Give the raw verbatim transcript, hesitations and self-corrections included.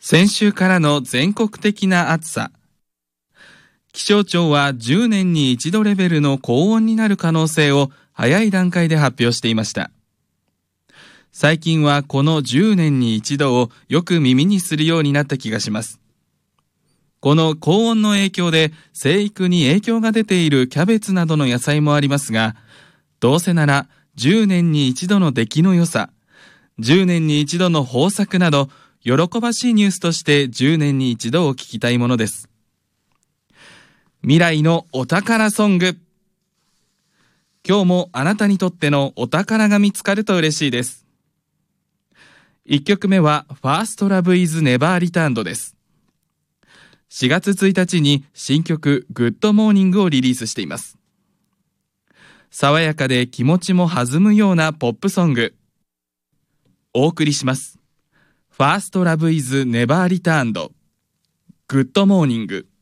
先週からの全国的な暑さ。気象庁はじゅうねんに一度レベルの高温になる可能性を早い段階で発表していました。最近はこのじゅうねんに一度をよく耳にするようになった気がします。この高温の影響で生育に影響が出ているキャベツなどの野菜もありますが、どうせならじゅうねんに一度の出来の良さ、じゅうねんに一度の豊作など、喜ばしいニュースとしてじゅうねんに一度を聞きたいものです。未来のお宝ソング。今日もあなたにとってのお宝が見つかると嬉しいです。いっきょくめは First Love is Never Returned です。しがつついたちに新曲 Good Morning をリリースしています。爽やかで気持ちも弾むようなポップソング。お送りします。First Love is Never Returned Good Morning